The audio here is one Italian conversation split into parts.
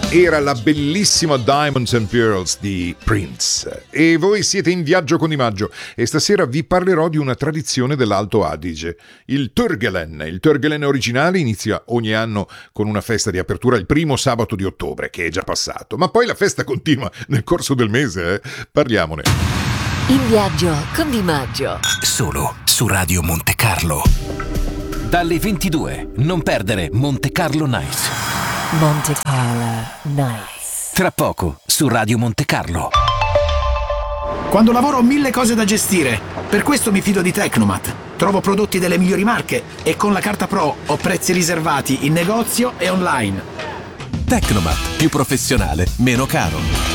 Era la bellissima Diamonds and Pearls di Prince. E voi siete in viaggio con Di Maggio e stasera vi parlerò di una tradizione dell'Alto Adige, il Törgelen. Il Törgelen originale inizia ogni anno con una festa di apertura il primo sabato di ottobre, che è già passato, ma poi la festa continua nel corso del mese, Parliamone. In viaggio con Di Maggio. Solo su Radio Monte Carlo. Dalle 22, non perdere Monte Carlo Nights. Monte Carlo Nights. Tra poco su Radio Monte Carlo. Quando lavoro ho 1000 cose da gestire, per questo mi fido di Tecnomat. Trovo prodotti delle migliori marche e con la carta Pro ho prezzi riservati in negozio e online. Tecnomat, più professionale, meno caro.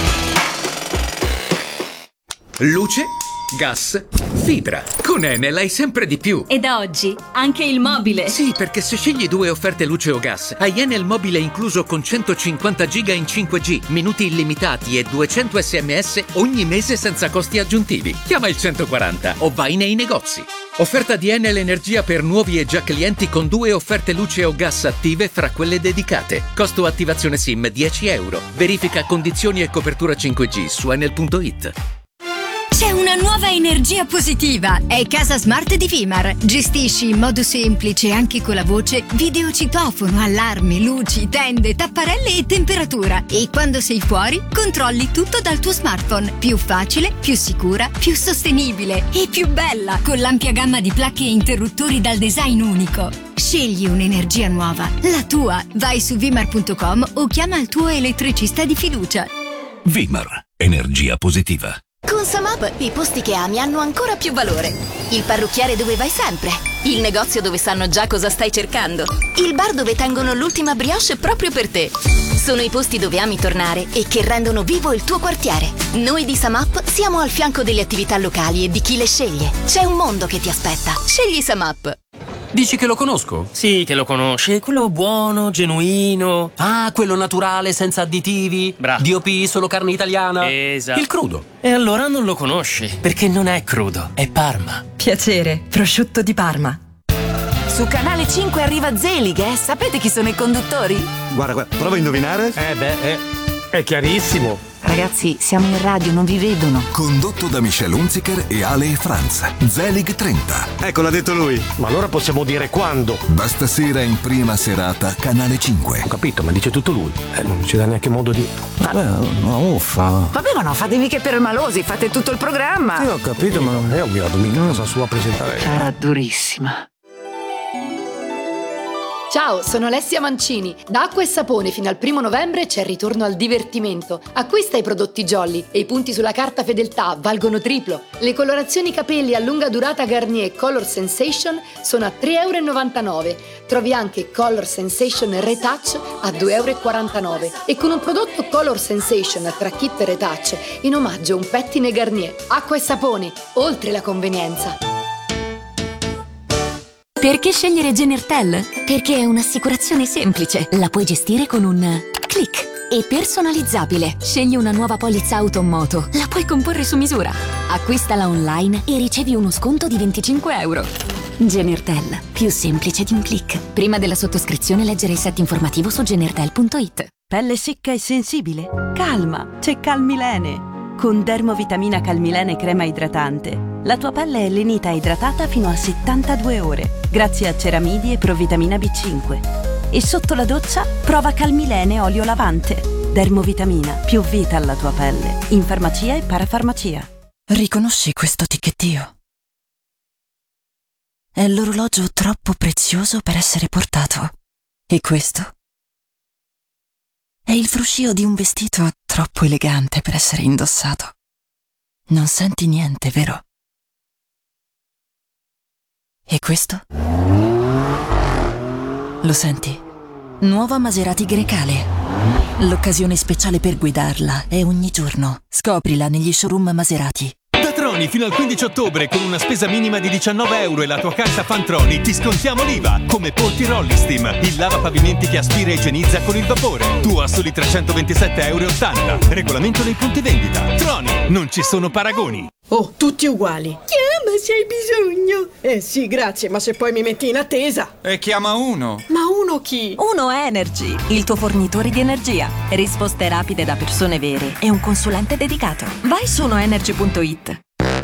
Luce, gas, fibra. Con Enel hai sempre di più. E da oggi anche il mobile. Sì, perché se scegli 2 offerte luce o gas, hai Enel mobile incluso con 150 giga in 5G, minuti illimitati e 200 SMS ogni mese senza costi aggiuntivi. Chiama il 140 o vai nei negozi. Offerta di Enel Energia per nuovi e già clienti con 2 offerte luce o gas attive fra quelle dedicate. Costo attivazione SIM €10. Verifica condizioni e copertura 5G su enel.it. C'è una nuova energia positiva. È Casa Smart di Vimar. Gestisci in modo semplice, anche con la voce, videocitofono, allarmi, luci, tende, tapparelle e temperatura. E quando sei fuori, controlli tutto dal tuo smartphone. Più facile, più sicura, più sostenibile e più bella, con l'ampia gamma di placche e interruttori dal design unico. Scegli un'energia nuova, la tua. Vai su vimar.com o chiama il tuo elettricista di fiducia. Vimar, energia positiva. Con Samap i posti che ami hanno ancora più valore. Il parrucchiere dove vai sempre. Il negozio dove sanno già cosa stai cercando. Il bar dove tengono l'ultima brioche proprio per te. Sono i posti dove ami tornare e che rendono vivo il tuo quartiere. Noi di Samap siamo al fianco delle attività locali e di chi le sceglie. C'è un mondo che ti aspetta. Scegli Samap. Dici che lo conosco? Sì, che lo conosci. Quello buono, genuino. Ah, quello naturale, senza additivi. Bravo. DOP, solo carne italiana. Esatto. Il crudo. E allora non lo conosci, perché non è crudo, è Parma. Piacere, prosciutto di Parma. Su Canale 5 arriva Zelig, Sapete chi sono i conduttori? Guarda, prova a indovinare. È chiarissimo. Ragazzi, siamo in radio, non vi vedono. Condotto da Michelle Hunziker e Ale e Franz. Zelig 30. Ecco, l'ha detto lui. Ma allora possiamo dire quando? Da stasera in prima serata, Canale 5. Ho capito, ma dice tutto lui. Non ci dà neanche modo di... uffa. Vabbè, ma non fate mica per malosi, fate tutto il programma. Sì, ho capito, ma non è ovvio la domenica cosa sua presentare. Sarà durissima. Ciao, sono Alessia Mancini. Da Acqua e Sapone fino al 1 novembre c'è il ritorno al divertimento. Acquista i prodotti Jolly e i punti sulla carta fedeltà valgono triplo. Le colorazioni capelli a lunga durata Garnier Color Sensation sono a €3,99. Trovi anche Color Sensation Retouch a €2,49. E con un prodotto Color Sensation tra kit e retouch in omaggio un pettine Garnier. Acqua e Sapone, oltre la convenienza. Perché scegliere Genertel? Perché è un'assicurazione semplice. La puoi gestire con un click. E personalizzabile. Scegli una nuova polizza auto o moto. La puoi comporre su misura. Acquistala online e ricevi uno sconto di €25. Genertel. Più semplice di un click. Prima della sottoscrizione leggere il set informativo su genertel.it. Pelle secca e sensibile? Calma, c'è Calmilene. Con Dermovitamina Calmilene crema idratante, la tua pelle è lenita e idratata fino a 72 ore, grazie a ceramidi e provitamina B5. E sotto la doccia, prova Calmilene olio lavante. Dermovitamina, più vita alla tua pelle. In farmacia e parafarmacia. Riconosci questo ticchettio? È l'orologio troppo prezioso per essere portato. E questo? È il fruscio di un vestito troppo elegante per essere indossato. Non senti niente, vero? E questo? Lo senti? Nuova Maserati Grecale. L'occasione speciale per guidarla è ogni giorno. Scoprila negli showroom Maserati. Da Troni fino al 15 ottobre con una spesa minima di €19 e la tua carta Fantroni ti scontiamo l'IVA, come Polti Rollistim, il lavapavimenti che aspira e igienizza con il vapore. Tu a soli €327,80. Regolamento nei punti vendita. Troni, non ci sono paragoni. Oh, tutti uguali. Chiama se hai bisogno. Sì, grazie, ma se poi mi metti in attesa. E chiama uno. Ma uno giochi? Uno Energy, il tuo fornitore di energia. Risposte rapide da persone vere e un consulente dedicato. Vai su unoenergy.it.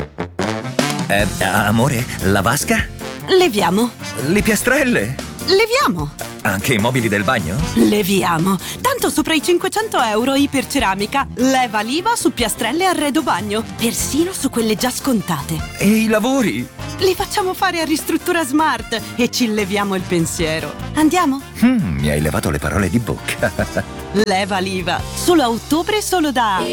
Amore, la vasca? Leviamo. Le piastrelle? Leviamo. Anche i mobili del bagno? Leviamo. Tanto sopra i 500 euro Iperceramica. Leva l'IVA su piastrelle e arredo bagno. Persino su quelle già scontate. E i lavori? Li facciamo fare a Ristruttura Smart e ci leviamo il pensiero. Andiamo? Mi hai levato le parole di bocca. Leva l'IVA. Solo a ottobre, solo da